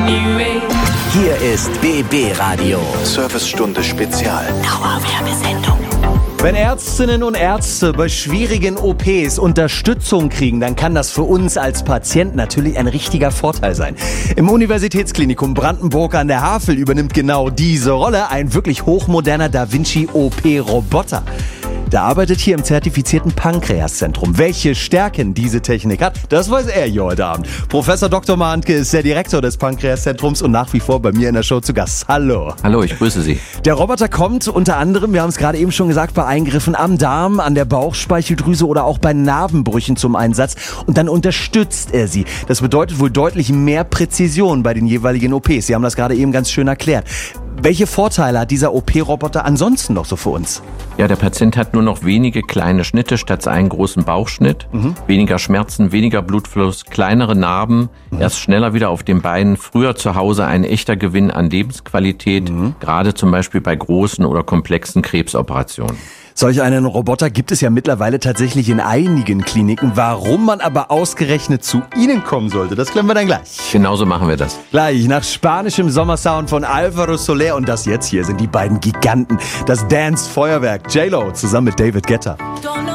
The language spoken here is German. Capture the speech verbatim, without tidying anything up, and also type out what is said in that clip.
Hier ist B B Radio. Servicestunde Spezial. Dauerwerbesendung. Wenn Ärztinnen und Ärzte bei schwierigen O Ps Unterstützung kriegen, dann kann das für uns als Patient natürlich ein richtiger Vorteil sein. Im Universitätsklinikum Brandenburg an der Havel übernimmt genau diese Rolle ein wirklich hochmoderner Da Vinci O P-Roboter. Der arbeitet hier im zertifizierten Pankreaszentrum. Welche Stärken diese Technik hat, das weiß er hier heute Abend. Professor Doktor Mahntke ist der Direktor des Pankreaszentrums und nach wie vor bei mir in der Show zu Gast. Hallo. Hallo, ich grüße Sie. Der Roboter kommt unter anderem, wir haben es gerade eben schon gesagt, bei Eingriffen am Darm, an der Bauchspeicheldrüse oder auch bei Narbenbrüchen zum Einsatz und dann unterstützt er sie. Das bedeutet wohl deutlich mehr Präzision bei den jeweiligen O Ps. Sie haben das gerade eben ganz schön erklärt. Welche Vorteile hat dieser O P-Roboter ansonsten noch so für uns? Ja, der Patient hat nur noch wenige kleine Schnitte statt einen großen Bauchschnitt. Mhm. Weniger Schmerzen, weniger Blutfluss, kleinere Narben. Mhm. Er ist schneller wieder auf den Beinen. Früher zu Hause ein echter Gewinn an Lebensqualität, mhm. gerade zum Beispiel bei großen oder komplexen Krebsoperationen. Solch einen Roboter gibt es ja mittlerweile tatsächlich in einigen Kliniken. Warum man aber ausgerechnet zu Ihnen kommen sollte, das klären wir dann gleich. Genauso machen wir das. Gleich nach spanischem Sommersound von Alvaro Soler und das jetzt hier sind die beiden Giganten. Das Dance-Feuerwerk J-Lo zusammen mit David Guetta.